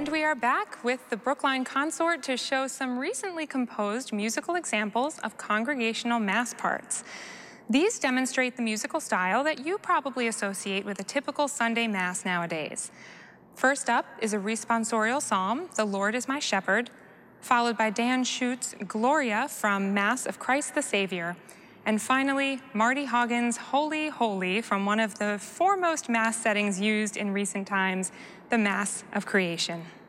we are back with the Brookline Consort to show some recently composed musical examples of congregational mass parts. These demonstrate the musical style that you probably associate with a typical Sunday Mass nowadays. First up is a responsorial psalm, "The Lord is my shepherd," followed by Dan Schutt's Gloria from Mass of Christ the Savior, and finally, Marty Haugen's Holy, Holy from one of the foremost Mass settings used in recent times, the Mass of Creation.